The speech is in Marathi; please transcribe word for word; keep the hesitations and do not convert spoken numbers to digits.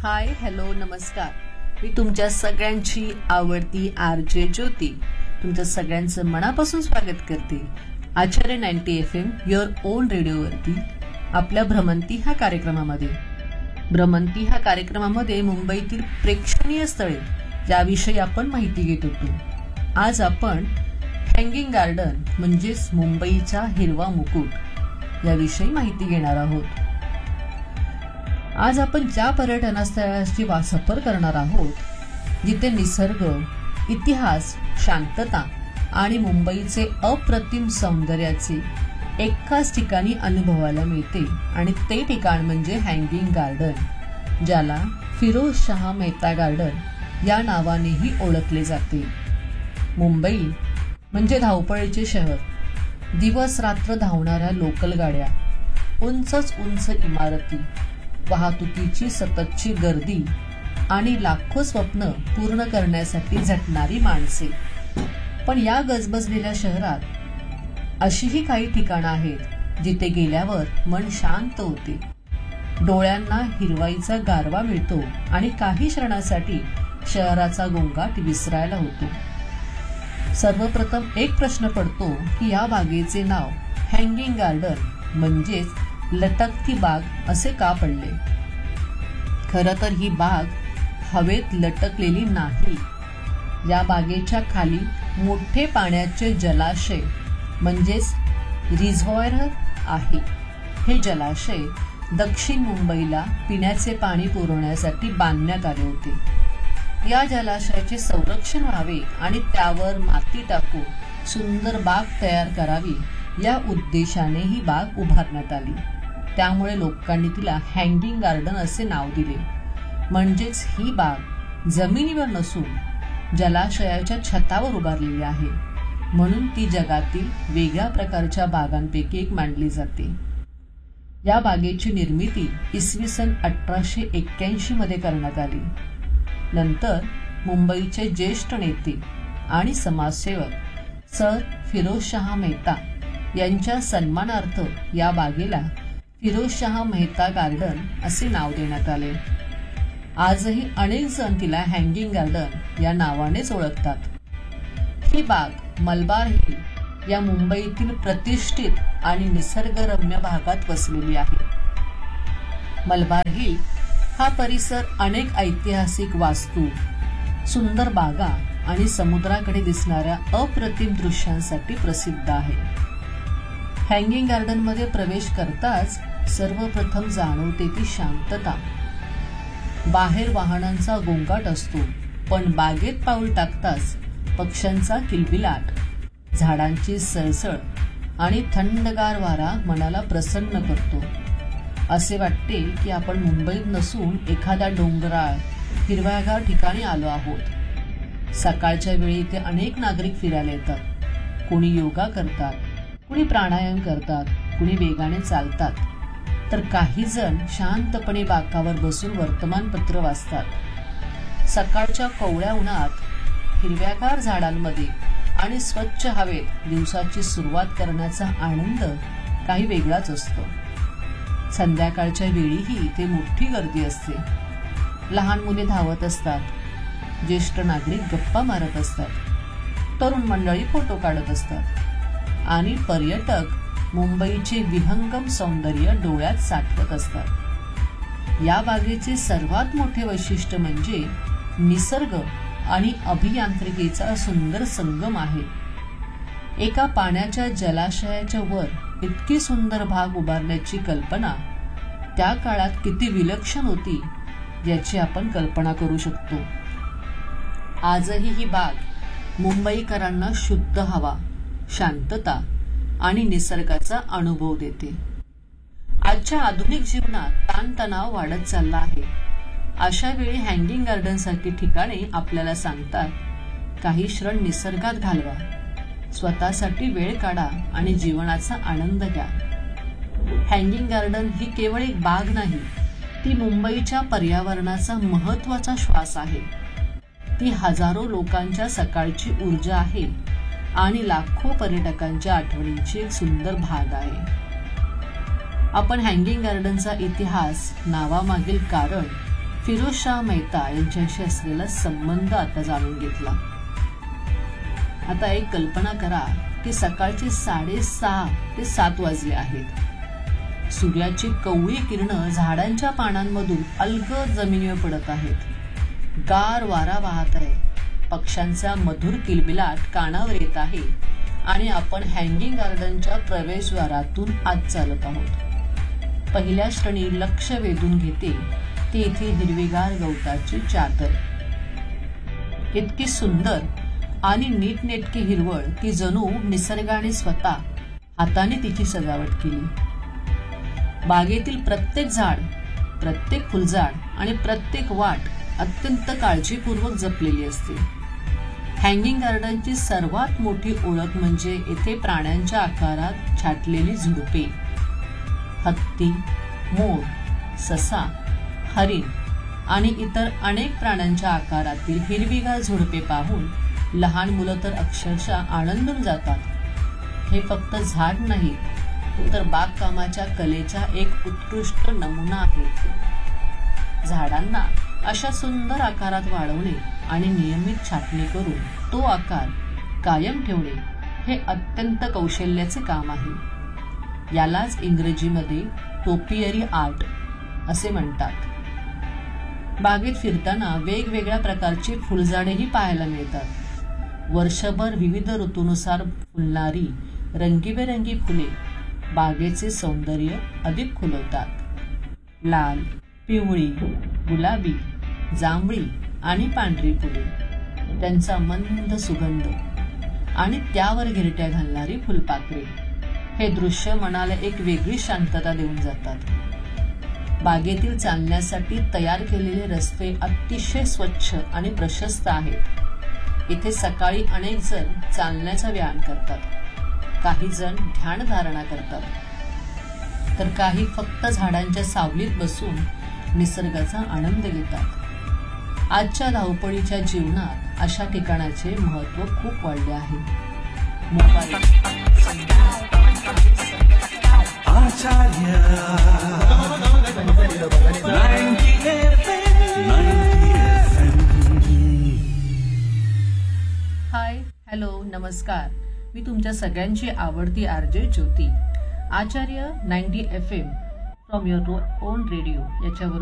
हाय हॅलो नमस्कार. मी तुमच्या सगळ्यांची आवडती आर जे ज्योती तुमच्या सगळ्यांचं मनापासून स्वागत करते आचार्य ninety F am your on रेडिओवरती आपल्या भ्रमंती ह्या कार्यक्रमामध्ये. भ्रमंती ह्या कार्यक्रमामध्ये मुंबईतील प्रेक्षणीय स्थळे याविषयी आपण माहिती घेत होतो. आज आपण हँगिंग गार्डन म्हणजेच मुंबईचा हिरवा मुकुट याविषयी माहिती घेणार आहोत. आज आपण ज्या पर्यटनस्थळाची सफर करणार आहोत जिथे निसर्ग, इतिहास, शांतता आणि मुंबईचे अप्रतिम सौंदर्याचे एकाच ठिकाणी अनुभवायला मिळते आणि ते ठिकाण म्हणजे हँगिंग गार्डन, ज्याला फिरोज शाह मेहता गार्डन या नावानेही ओळखले जाते. मुंबई म्हणजे धावपळीचे शहर. दिवस रात्र धावणाऱ्या लोकल गाड्या, उंचच उंच इमारती, वाहतुकीची सततची गर्दी आणि लाखो स्वप्न पूर्ण करण्यासाठी झटणारी माणसे. पण या गजबजलेल्या शहरात अशीही काही ठिकाणं आहेत जिथे गेल्यावर मन शांत होते, डोळ्यांना हिरवाईचा गारवा मिळतो आणि काही क्षणासाठी शहराचा गोंगाट विसरायला होतो. सर्वप्रथम एक प्रश्न पडतो की या बागेचे नाव हँगिंग गार्डन म्हणजेच लटकती बाग असे का पडले? खरं तर ही बाग हवेत लटकलेली नाही. या बागेच्या खाली मोठे पाण्याचे जलाशय म्हणजेच रिझर्व्हायर आहे. हे जलाशय दक्षिण मुंबईला पिण्याचे पाणी पुरवण्यासाठी बांधण्यात आले होते. या जलाशयाचे संरक्षण व्हावे आणि त्यावर माती टाकून सुंदर बाग तयार करावी या उद्देशाने ही बाग उभारण्यात आली. त्यामुळे लोकांनी तिला हँगिंग गार्डन असे नाव दिले. म्हणजेच ही बाग जमिनीवर नसून जलाशयाच्या छतावर उभारलेली आहे, म्हणून ती जगातील वेगळ्या प्रकारच्या बागांपैकी एक मानली जाते. या बागेची निर्मिती इसवी सन अठराशे एक्क्याऐंशी मध्ये करण्यात आली. नंतर मुंबईचे ज्येष्ठ नेते आणि समाजसेवक सर फिरोज शाह मेहता यांच्या सन्मानार्थ या बागेला फिरोज शाह मेहता गार्डन असे नाव देण्यात आले. आजही अनेक जण तिला हँगिंग गार्डन या नावानेच ओळखतात. ही बाग मलबार हिल या मुंबईतील प्रतिष्ठित आणि निसर्गरम्य भागात वसलेली आहे. मलबार हिल हा परिसर अनेक ऐतिहासिक वास्तू, सुंदर बागा आणि समुद्राकडे दिसणाऱ्या अप्रतिम दृश्यांसाठी प्रसिद्ध आहे. हँगिंग गार्डन मध्ये प्रवेश करताच सर्वप्रथम जाणवते ती शांतता. बाहेर वाहनांचा गोंगाट असतो, पण बागेत पाऊल टाकताच पक्ष्यांचा किलबिलाट, झाडांची सळसळ आणि थंडगार वारा मनाला प्रसन्न करतो. असे वाटते की आपण मुंबईत नसून एखाद्या डोंगराळ हिरव्यागार ठिकाणी आलो आहोत. सकाळच्या वेळी इथे अनेक नागरिक फिरायला येतात. कोणी योगा करतात, कुणी प्राणायाम करतात, कुणी वेगाने चालतात, तर काही जण शांतपणे बाकावर बसून वर्तमानपत्र वाचतात. सकाळच्या कोवळ्या उन्हात हिरव्यागार झाडांमध्ये आणि स्वच्छ हवेत दिवसाची सुरुवात करण्याचा आनंद काही वेगळाच असतो. संध्याकाळच्या वेळीही इथे मोठी गर्दी असते. लहान मुले धावत असतात, ज्येष्ठ नागरिक गप्पा मारत असतात, तरुण मंडळी फोटो काढत असतात आणि पर्यटक मुंबईचे विहंगम सौंदर्य डोळ्यात साठवत असतात. या बागेचे सर्वात मोठे वैशिष्ट्य म्हणजे निसर्ग आणि अभियांत्रिकीचा सुंदर संगम आहे. एका पाण्याच्या जलाशयाच्या वर इतकी सुंदर बाग उभारण्याची कल्पना त्या काळात किती विलक्षण होती याची आपण कल्पना करू शकतो. आजही ही बाग मुंबईकरांना शुद्ध हवा, शांतता आणि निसर्गाचा अनुभव देते. आजच्या आधुनिक जीवनात ताणतणाव वाढत चालला आहे. अशा वेळी हँगिंग गार्डन सारखी ठिकाणे आपल्याला सांगतात, काही क्षण निसर्गात घालवा, स्वतःसाठी वेळ काढा आणि जीवनाचा आनंद घ्या. हँगिंग गार्डन ही केवळ एक बाग नाही, ती मुंबईच्या पर्यावरणाचा महत्वाचा श्वास आहे. ती हजारो लोकांच्या सकाळची ऊर्जा आहे आणि लाखो पर्यटकांच्या आठवणींची एक सुंदर भाग आहे. आपण हँगिंग गार्डनचा इतिहास, नावामागील कारण फिरोजशाह मेहता यांच्याशी असलेला संबंध आता जाणून घेतला. आता एक कल्पना करा की सकाळचे साडेसहा ते सात वाजले आहेत. सूर्याची कवळी किरणं झाडांच्या पानांमधून अलगद जमिनीवर पडत आहेत. गार वारा वाहत आहे. पक्ष्यांचा मधुर किलबिलाट कानावर येत आहे आणि आपण हँगिंग गार्डनच्या प्रवेशद्वारातून आत चालत आहोत. पहिल्या क्षणी लक्ष वेधून घेते ती इथे हिरवीगार गवताची चादर. इतकी सुंदर आणि नीटनेटकी हिरवळ की जणू निसर्गाने स्वतः हाताने तिची सजावट केली. बागेतील प्रत्येक झाड, प्रत्येक फुलझाड आणि प्रत्येक वाट अत्यंत काळजीपूर्वक जपलेली असते. हँगिंग गार्डनची सर्वात मोठी ओळख म्हणजे येथे प्राण्यांच्या आकारात छाटलेली झुडपे. हत्ती, मोर, ससा, हरिण आणि इतर अनेक प्राण्यांच्या आकारातील हिरवीगार झुडपे पाहून लहान मुलं तर अक्षरशः आनंदून जातात. हे फक्त झाड नाही तर बागकामाच्या कलेचा एक उत्कृष्ट नमुना आहे. झाडांना अशा सुंदर आकारात वाढवणे आणि नियमित छाटणी करून तो आकार कायम ठेवणे हे अत्यंत कौशल्याचे काम आहे. यालाच इंग्रजीमध्ये टोपियरी आर्ट असे म्हणतात. बागेत फिरताना वेगवेगळ्या प्रकारची फुलझाडेही पाहायला मिळतात. वर्षभर विविध ऋतूनुसार फुलणारी रंगीबेरंगी फुले बागेचे सौंदर्य अधिक खुलवतात. लाल, पिवळी, गुलाबी, जांभळी आणि पांढरी फुले, त्यांचा मंद सुगंध आणि त्यावर गिरट्या घालणारी फुलपाखरे हे दृश्य मनाला एक वेगळी शांतता देऊन जातात. बागेतील चालण्यासाठी तयार केलेले रस्ते अतिशय स्वच्छ आणि प्रशस्त आहेत. इथे सकाळी अनेक जण चालण्याचा व्यायाम करतात, काही जण ध्यानधारणा करतात, तर काही फक्त झाडांच्या सावलीत बसून निसर्गाचा आनंद घेतात. आजच्या धावपळीच्या जीवनात अशा ठिकाणाचे महत्त्व खूप वाढले आहे. हाय, हॅलो, नमस्कार. मी तुमच्या सगळ्यांची आवडती RJ Jyoti. Acharya ninety F am from your on radio याच्यावर